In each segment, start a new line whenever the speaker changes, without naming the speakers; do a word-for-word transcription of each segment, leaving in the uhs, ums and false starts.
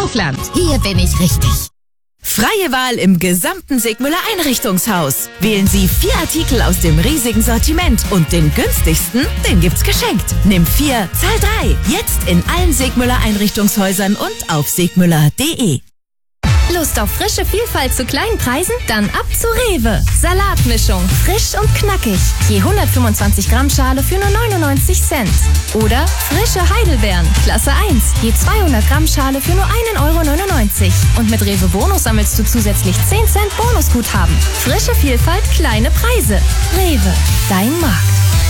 Kaufland.
Hier bin ich richtig.
Freie Wahl im gesamten Sigmüller Einrichtungshaus. Wählen Sie vier Artikel aus dem riesigen Sortiment und den günstigsten, den gibt's geschenkt. Nimm vier, zahl drei. Jetzt in allen Sigmüller Einrichtungshäusern und auf sigmüller punkt de.
Lust auf frische Vielfalt zu kleinen Preisen? Dann ab zu Rewe. Salatmischung, frisch und knackig. Je hundertfünfundzwanzig Gramm Schale für nur neunundneunzig Cent. Oder frische Heidelbeeren, Klasse eins. Je zweihundert Gramm Schale für nur ein Euro neunundneunzig. Und mit Rewe Bonus sammelst du zusätzlich zehn Cent Bonusguthaben. Frische Vielfalt, kleine Preise. Rewe, dein Markt.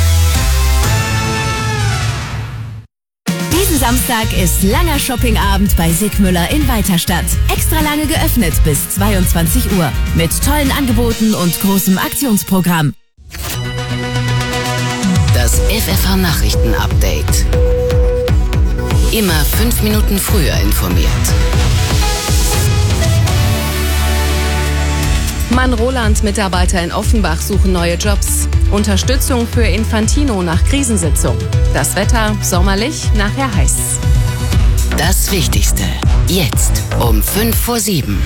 Diesen Samstag ist langer Shoppingabend bei Sigmüller in Weiterstadt. Extra lange geöffnet bis zweiundzwanzig Uhr. Mit tollen Angeboten und großem Aktionsprogramm.
Das F F H-Nachrichten-Update. Immer fünf Minuten früher informiert.
Mann-Roland-Mitarbeiter in Offenbach suchen neue Jobs. Unterstützung für Infantino nach Krisensitzung. Das Wetter sommerlich, nachher heiß.
Das Wichtigste. Jetzt um fünf vor sieben.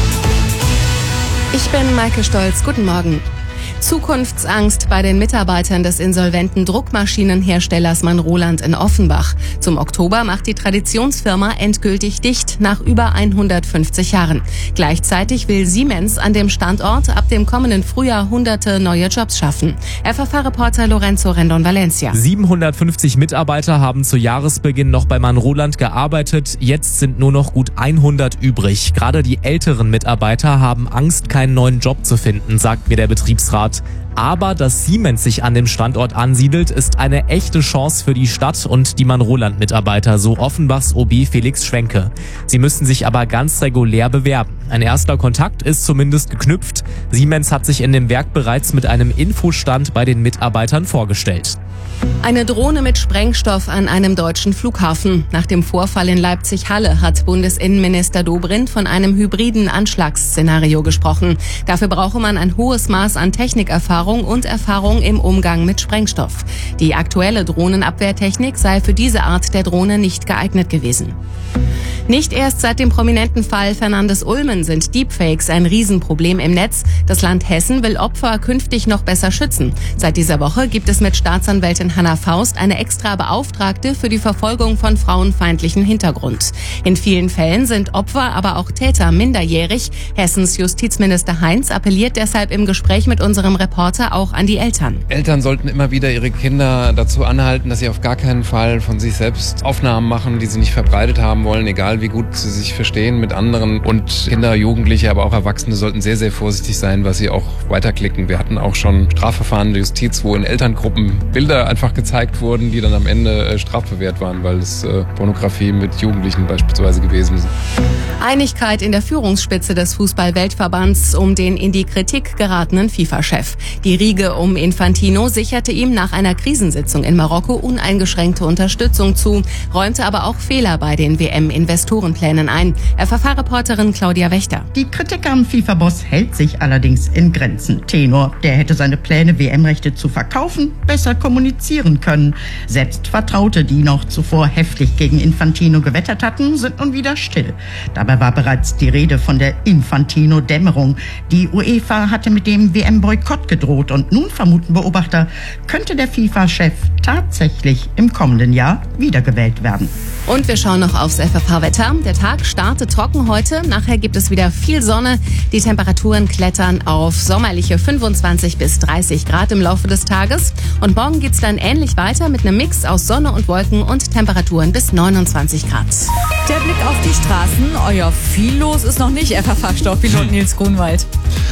Ich bin Maike Stolz. Guten Morgen. Zukunftsangst bei den Mitarbeitern des insolventen Druckmaschinenherstellers Mann-Roland in Offenbach. Zum Oktober macht die Traditionsfirma endgültig dicht, nach über hundertfünfzig Jahren. Gleichzeitig will Siemens an dem Standort ab dem kommenden Frühjahr hunderte neue Jobs schaffen. F F H-Reporter Lorenzo Rendon-Valencia.
siebenhundertfünfzig Mitarbeiter haben zu Jahresbeginn noch bei Mann-Roland gearbeitet. Jetzt sind nur noch gut hundert übrig. Gerade die älteren Mitarbeiter haben Angst, keinen neuen Job zu finden, sagt mir der Betriebsrat. Aber dass Siemens sich an dem Standort ansiedelt, ist eine echte Chance für die Stadt und die Mann-Roland-Mitarbeiter, so Offenbachs O B Felix Schwenke. Sie müssen sich aber ganz regulär bewerben. Ein erster Kontakt ist zumindest geknüpft. Siemens hat sich in dem Werk bereits mit einem Infostand bei den Mitarbeitern vorgestellt.
Eine Drohne mit Sprengstoff an einem deutschen Flughafen. Nach dem Vorfall in Leipzig-Halle hat Bundesinnenminister Dobrindt von einem hybriden Anschlagsszenario gesprochen. Dafür brauche man ein hohes Maß an Technikerfahrung und Erfahrung im Umgang mit Sprengstoff. Die aktuelle Drohnenabwehrtechnik sei für diese Art der Drohne nicht geeignet gewesen. Nicht erst seit dem prominenten Fall Fernandes-Ulmen sind Deepfakes ein Riesenproblem im Netz. Das Land Hessen will Opfer künftig noch besser schützen. Seit dieser Woche gibt es mit Staatsanwältin Hanna Faust eine extra Beauftragte für die Verfolgung von frauenfeindlichem Hintergrund. In vielen Fällen sind Opfer, aber auch Täter minderjährig. Hessens Justizminister Heinz appelliert deshalb im Gespräch mit unserem Reporter auch an die Eltern.
Eltern sollten immer wieder ihre Kinder dazu anhalten, dass sie auf gar keinen Fall von sich selbst Aufnahmen machen, die sie nicht verbreitet haben wollen, egal wie gut sie sich verstehen mit anderen. Und Kinder, Jugendliche, aber auch Erwachsene sollten sehr, sehr vorsichtig sein, was sie auch weiterklicken. Wir hatten auch schon Strafverfahren der Justiz, wo in Elterngruppen Bilder einfach gezeigt wurden, die dann am Ende äh, strafbewehrt waren, weil es äh, Pornografie mit Jugendlichen beispielsweise gewesen ist.
Einigkeit in der Führungsspitze des Fußball-Weltverbands um den in die Kritik geratenen FIFA-Chef. Die Riege um Infantino sicherte ihm nach einer Krisensitzung in Marokko uneingeschränkte Unterstützung zu, räumte aber auch Fehler bei den W M-Investorenplänen ein. F F H-Reporterin Claudia Wächter.
Die Kritik am FIFA-Boss hält sich allerdings in Grenzen. Tenor, der hätte seine Pläne, W M-Rechte zu verkaufen, besser kommunizieren können. Selbst Vertraute, die noch zuvor heftig gegen Infantino gewettert hatten, sind nun wieder still. Dabei war bereits die Rede von der Infantino-Dämmerung. Die UEFA hatte mit dem W M-Boykott gedroht und nun vermuten Beobachter, könnte der FIFA-Chef tatsächlich im kommenden Jahr wiedergewählt werden.
Und wir schauen noch aufs F F H-Wetter. Der Tag startet trocken heute. Nachher gibt es wieder viel Sonne. Die Temperaturen klettern auf sommerliche fünfundzwanzig bis dreißig Grad im Laufe des Tages. Und morgen geht's dann ähnlich weiter mit einem Mix aus Sonne und Wolken und Temperaturen bis neunundzwanzig Grad.
Der Blick auf die Straßen. Oh ja, viel los ist noch nicht, F F H-Stauchpilot Nils Grunwald.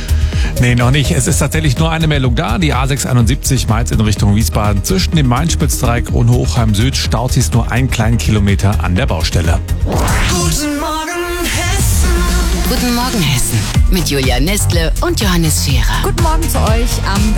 Nee, noch nicht. Es ist tatsächlich nur eine Meldung da. Die A sechshunderteinundsiebzig Mainz in Richtung Wiesbaden. Zwischen dem Main-Spitzdreieck und Hochheim Süd staut sich nur einen kleinen Kilometer an der Baustelle.
Guten Morgen, Hessen. Guten Morgen, Hessen. Mit Julia Nestle und Johannes Scherer.
Guten Morgen zu euch am